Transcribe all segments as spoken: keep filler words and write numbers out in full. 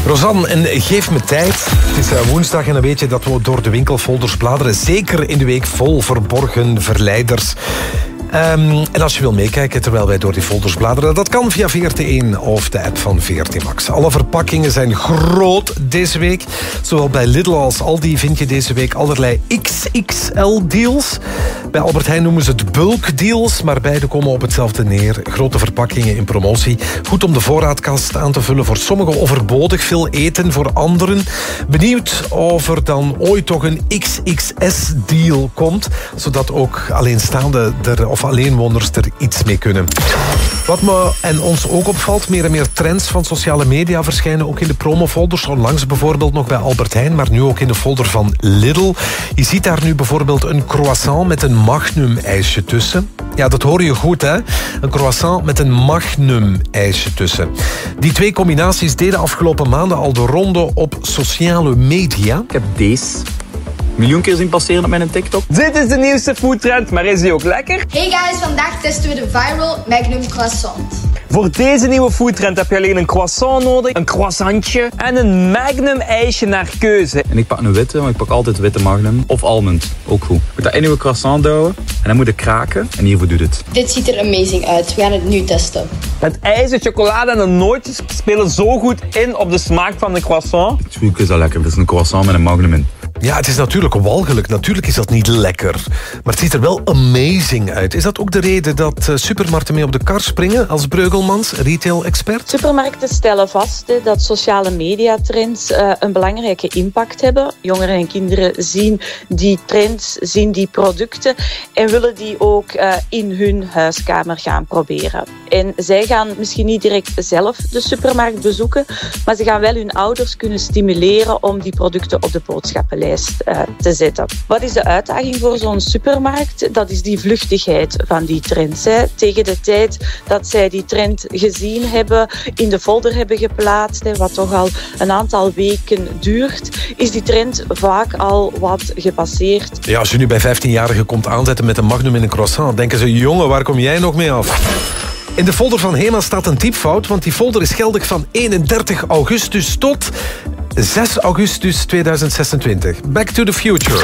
Rosanne, en geef me tijd. Het is uh, woensdag en dan weet je dat we door de winkelfolders bladeren. Zeker in de week vol verborgen verleiders. Um, en als je wil meekijken terwijl wij door die folders bladeren, dat kan via V R T één of de app van V R T Max. Alle verpakkingen zijn groot deze week. Zowel bij Lidl als Aldi vind je deze week allerlei X X L-deals. Bij Albert Heijn noemen ze het bulk-deals, maar beide komen op hetzelfde neer. Grote verpakkingen in promotie. Goed om de voorraadkast aan te vullen. Voor sommigen overbodig, veel eten voor anderen. Benieuwd of er dan ooit toch een X X S-deal komt, zodat ook alleenstaande er of alleenwoners er iets mee kunnen. Wat me en ons ook opvalt, meer en meer trends van sociale media verschijnen ook in de promofolders. Onlangs bijvoorbeeld nog bij Albert Heijn, maar nu ook in de folder van Lidl. Je ziet daar nu bijvoorbeeld een croissant met een magnum-ijsje tussen. Ja, dat hoor je goed, hè? Een croissant met een magnum-ijsje tussen. Die twee combinaties deden afgelopen maanden al de ronde op sociale media. Ik heb deze miljoen keer zien passeren op mijn TikTok. Dit is de nieuwste foodtrend, maar is die ook lekker? Hey guys, vandaag testen we de viral Magnum croissant. Voor deze nieuwe foodtrend heb je alleen een croissant nodig, een croissantje en een Magnum ijsje naar keuze. En ik pak een witte, want ik pak altijd witte Magnum. Of almond, ook goed. Ik moet dat in uw croissant douwen en dan moet ik kraken en hiervoor doet het. Dit ziet er amazing uit. We gaan het nu testen. Het ijs, de chocolade en de nootjes spelen zo goed in op de smaak van de croissant. Natuurlijk is dat lekker. Het is een croissant met een Magnum in. Ja, het is natuurlijk walgelijk. Natuurlijk is dat niet lekker. Maar het ziet er wel amazing uit. Is dat ook de reden dat supermarkten mee op de kar springen als Breugelmans, retail-expert? Supermarkten stellen vast he, dat sociale mediatrends uh, een belangrijke impact hebben. Jongeren en kinderen zien die trends, zien die producten en willen die ook uh, in hun huiskamer gaan proberen. En zij gaan misschien niet direct zelf de supermarkt bezoeken, maar ze gaan wel hun ouders kunnen stimuleren om die producten op de boodschappenlijst Uh, te zetten. Wat is de uitdaging voor zo'n supermarkt? Dat is die vluchtigheid van die trends. Hè. Tegen de tijd dat zij die trend gezien hebben, in de folder hebben geplaatst, hè, wat toch al een aantal weken duurt, is die trend vaak al wat gepasseerd. Ja, als je nu bij vijftienjarigen komt aanzetten met een Magnum in een croissant, denken ze, jongen, waar kom jij nog mee af? In de folder van Hema staat een typfout, want die folder is geldig van eenendertig augustus tot zes augustus tweeduizend zesentwintig. Back to the future.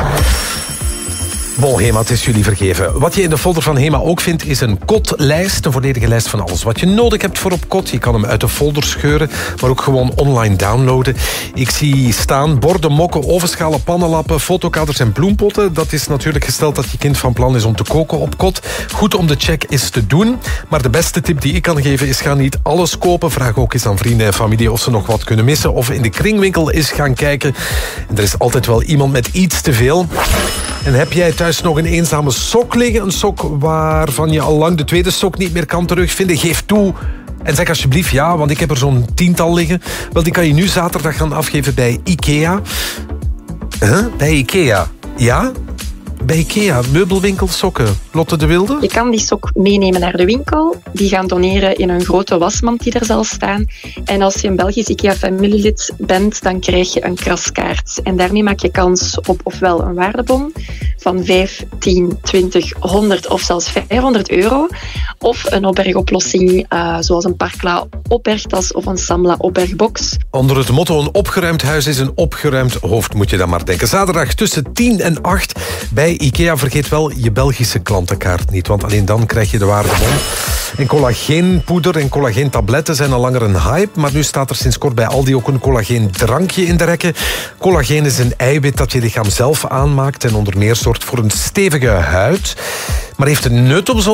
Bon, Hema, het is jullie vergeven. Wat je in de folder van Hema ook vindt, is een kotlijst. Een volledige lijst van alles wat je nodig hebt voor op kot. Je kan hem uit de folder scheuren, maar ook gewoon online downloaden. Ik zie staan borden, mokken, ovenschalen, pannenlappen, fotokaders en bloempotten. Dat is natuurlijk gesteld dat je kind van plan is om te koken op kot. Goed om de check eens te doen. Maar de beste tip die ik kan geven is: ga niet alles kopen. Vraag ook eens aan vrienden en familie of ze nog wat kunnen missen. Of in de kringwinkel eens gaan kijken. En er is altijd wel iemand met iets te veel. En heb jij thuis nog een eenzame sok liggen? Een sok waarvan je al lang de tweede sok niet meer kan terugvinden? Geef toe en zeg alsjeblieft ja, want ik heb er zo'n tiental liggen. Wel, die kan je nu zaterdag gaan afgeven bij IKEA. Huh? Bij IKEA? Ja? Bij IKEA, meubelwinkel, sokken. Lotte de Wilde? Je kan die sok meenemen naar de winkel. Die gaan doneren in een grote wasmand die er zal staan. En als je een Belgisch IKEA-familielid bent, dan krijg je een kraskaart. En daarmee maak je kans op ofwel een waardebon van vijf, tien, twintig, honderd of zelfs vijfhonderd euro. Of een opbergoplossing, uh, zoals een Parkla opbergtas of een Samla opbergbox. Onder het motto een opgeruimd huis is een opgeruimd hoofd, moet je dan maar denken. Zaterdag tussen tien en acht bij IKEA. Vergeet wel je Belgische klantenkaart niet, want alleen dan krijg je de waardebon. En collageenpoeder en collageentabletten zijn al langer een hype, maar nu staat er sinds kort bij Aldi ook een collageendrankje in de rekken. Collageen is een eiwit dat je lichaam zelf aanmaakt en onder meer zorgt voor een stevige huid, maar heeft een nut op zo'n